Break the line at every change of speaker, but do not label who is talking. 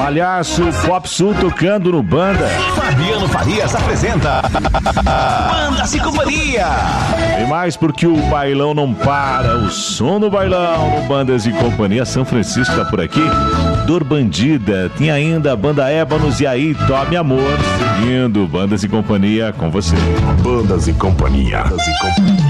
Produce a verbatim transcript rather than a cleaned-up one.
Palhaço Pop Sul tocando no Banda.
Fabiano Farias apresenta Bandas e Companhia.
E mais porque o bailão não para, o som do bailão no Bandas e Companhia. São Francisco tá por aqui. Dor Bandida, tem ainda a Banda Ébanos e aí Tome Amor, seguindo Bandas e Companhia com você.
Bandas e Companhia. Bandas e Companhia.